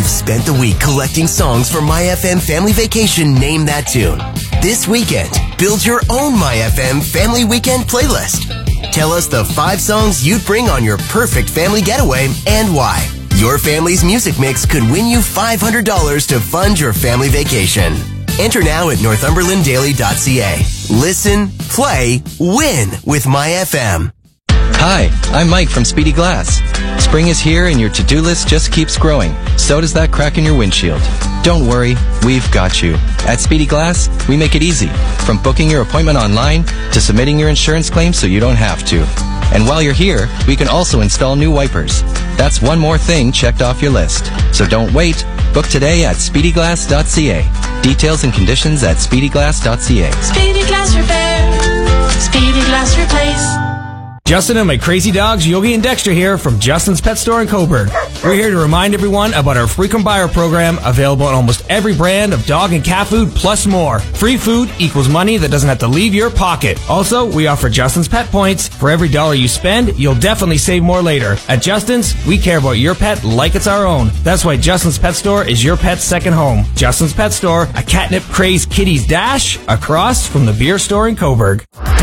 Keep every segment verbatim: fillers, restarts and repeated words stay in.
You've spent the week collecting songs for My F M Family Vacation Name That Tune. This weekend, build your own My F M Family Weekend playlist. Tell us the five songs you'd bring on your perfect family getaway and why. Your family's music mix could win you five hundred dollars to fund your family vacation. Enter now at northumberland daily dot c a. Listen, play, win with My F M. Hi, I'm Mike from Speedy Glass. Spring is here and your to-do list just keeps growing. So does that crack in your windshield. Don't worry, we've got you. At Speedy Glass, we make it easy. From booking your appointment online to submitting your insurance claim so you don't have to. And while you're here, we can also install new wipers. That's one more thing checked off your list. So don't wait. Book today at speedy glass dot c a. Details and conditions at speedy glass dot c a. Speedy Glass Repair. Speedy Glass Replace. Justin and my crazy dogs, Yogi and Dexter here from Justin's Pet Store in Coburg. We're here to remind everyone about our frequent buyer program, available in almost every brand of dog and cat food, plus more. Free food equals money that doesn't have to leave your pocket. Also, we offer Justin's Pet Points. For every dollar you spend, you'll definitely save more later. At Justin's, we care about your pet like it's our own. That's why Justin's Pet Store is your pet's second home. Justin's Pet Store, a catnip crazed kitty's dash, across from the beer store in Coburg.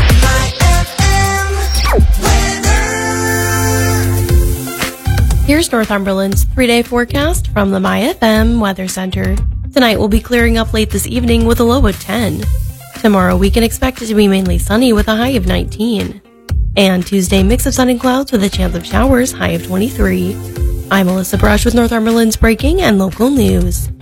Here's Northumberland's three-day forecast from the My F M Weather Center. Tonight will be clearing up late this evening with a low of ten. Tomorrow we can expect it to be mainly sunny with a high of nineteen. And Tuesday, mix of sun and clouds with a chance of showers, high of twenty-three. I'm Melissa Brush with Northumberland's breaking and local news.